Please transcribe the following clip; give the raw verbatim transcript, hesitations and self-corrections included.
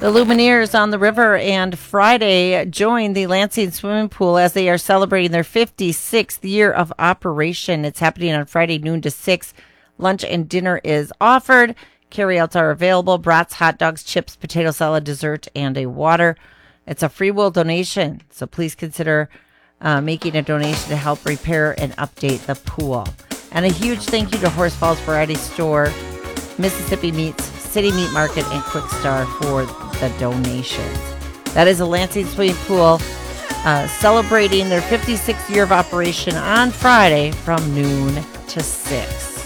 The Lumineers on the river and Friday joined the Lansing swimming pool as they are celebrating their fifty-sixth year of operation. It's happening on Friday, noon to six. Lunch and dinner is offered. Carryouts are available. Brats, hot dogs, chips, potato salad, dessert, and a water. It's a free will donation, so please consider uh, making a donation to help repair and update the pool. And a huge thank you to Horse Falls Variety Store, Mississippi Meats, City Meat Market, and Quick Star for the donations. That is a Lansing swimming pool uh, celebrating their fifty-sixth year of operation on Friday from noon to six.